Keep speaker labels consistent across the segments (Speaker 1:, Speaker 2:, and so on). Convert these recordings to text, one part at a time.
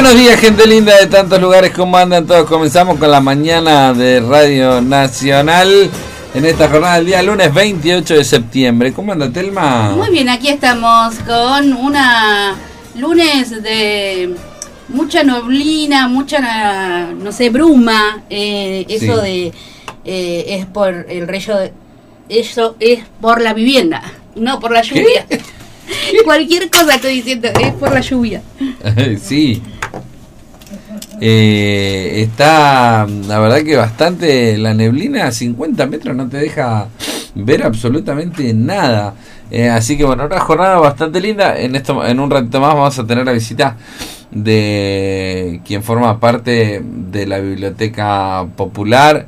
Speaker 1: Buenos días, gente linda de tantos lugares, ¿cómo andan todos? Comenzamos con la mañana de Radio Nacional en esta jornada del día lunes 28 de septiembre. ¿Cómo anda, Telma?
Speaker 2: Muy bien, aquí estamos con una lunes de mucha neblina, mucha, no sé, bruma. Eso sí. Es por el rayo de... Eso es por la vivienda, no por la lluvia. ¿Qué? Cualquier cosa estoy diciendo, es por la lluvia.
Speaker 1: Sí. Está, la verdad que bastante la neblina, a 50 metros no te deja ver absolutamente nada. Así que bueno, una jornada bastante linda. En un ratito más vamos a tener la visita de quien forma parte de la Biblioteca Popular.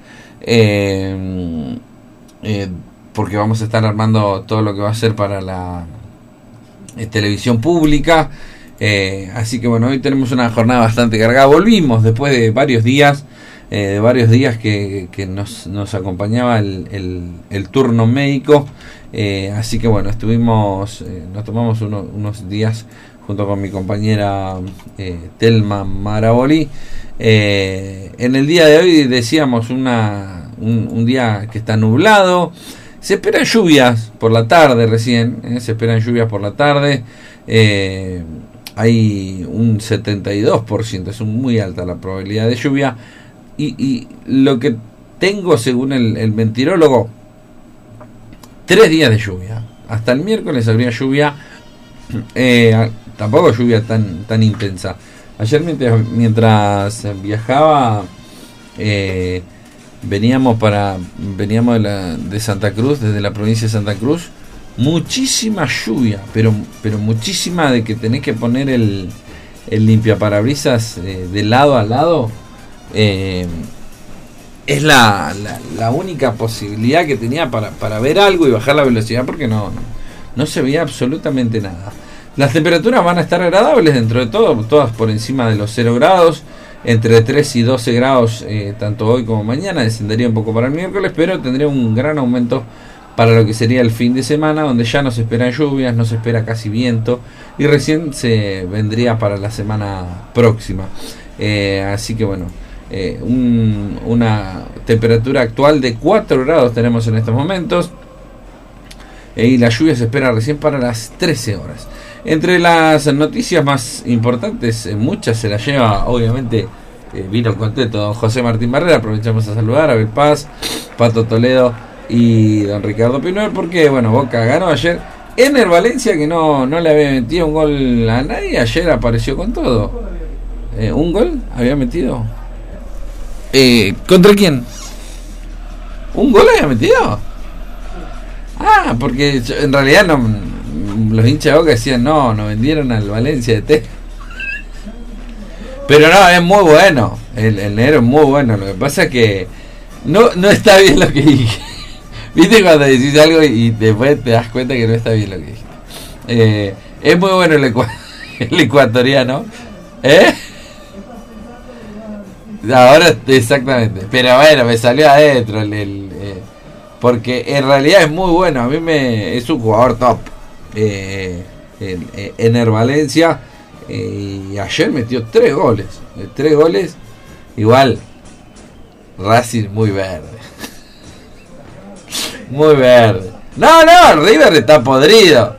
Speaker 1: Porque vamos a estar armando todo lo que va a ser para la televisión pública. Así que bueno, hoy tenemos una jornada bastante cargada. Volvimos después de varios días que nos acompañaba el turno médico. Así que bueno, nos tomamos unos días junto con mi compañera Telma Maraboli. En el día de hoy decíamos un día que está nublado. Se esperan lluvias por la tarde recién, se esperan lluvias por la tarde. Hay un 72%, es muy alta la probabilidad de lluvia. Y lo que tengo según el mentirólogo, 3 días de lluvia. Hasta el miércoles habría lluvia, tampoco lluvia tan intensa. Ayer mientras viajaba... Veníamos de Santa Cruz, desde la provincia de Santa Cruz, muchísima lluvia, pero muchísima, de que tenés que poner el limpiaparabrisas de lado a lado. Es la única posibilidad que tenía para ver algo y bajar la velocidad, porque no se veía absolutamente nada. Las temperaturas van a estar agradables dentro de todo, todas por encima de los 0 grados. Entre 3 y 12 grados, tanto hoy como mañana. Descendería un poco para el miércoles, pero tendría un gran aumento para lo que sería el fin de semana, donde ya no se esperan lluvias, no se espera casi viento, y recién se vendría para la semana próxima. Así que bueno, una temperatura actual de 4 grados tenemos en estos momentos, y la lluvia se espera recién para las 13 horas. Entre las noticias más importantes, muchas se las lleva, obviamente, vino contento don José Martín Barrera. Aprovechamos a saludar a Abel Paz, Pato Toledo y don Ricardo Pinuel, porque bueno, Boca ganó ayer. Ener Valencia, que no le había metido un gol a nadie, ayer apareció con todo. ¿Un gol había metido? ¿Contra quién? ¿Un gol había metido? Ah, porque en realidad los hinchas de Boca decían no vendieron al Valencia de T. Pero no, es muy bueno. El negro es muy bueno. Lo que pasa es que no está bien lo que dije. ¿Viste cuando decís algo y después te das cuenta que no está bien lo que dijiste? Es muy bueno el ecuatoriano. Ahora exactamente. Pero bueno, me salió adentro porque en realidad es muy bueno. A mí es un jugador top. Ener Valencia, y ayer metió 3 goles. 3 goles. Igual Racing muy verde. Muy verde. No, River está podrido.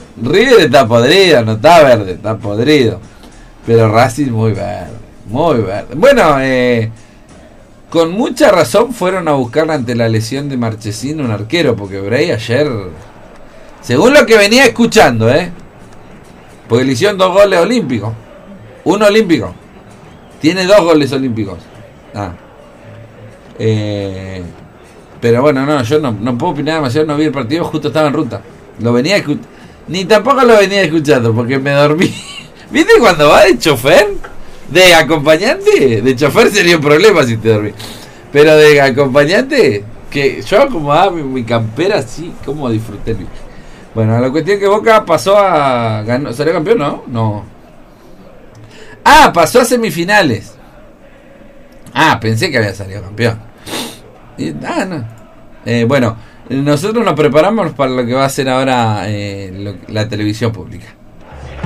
Speaker 1: No está verde, está podrido. Pero Racing muy verde. Muy verde. Bueno, con mucha razón fueron a buscar ante la lesión de Marchesín un arquero, porque Bray ayer, según lo que venía escuchando, porque le hicieron 2 goles olímpicos. Uno olímpico. Tiene 2 goles olímpicos. Pero bueno, no, yo no puedo opinar demasiado, no vi el partido, justo estaba en ruta. Ni tampoco lo venía escuchando, porque me dormí. ¿Viste cuando va de chofer? De acompañante. De chofer sería un problema si te dormís. Pero de acompañante, que yo acomodaba mi campera así, como disfruté el viaje. Bueno, la cuestión es que Boca salió campeón, ¿no? No. Pasó a semifinales. Pensé que había salido campeón. No. Bueno, nosotros nos preparamos para lo que va a ser ahora la televisión pública.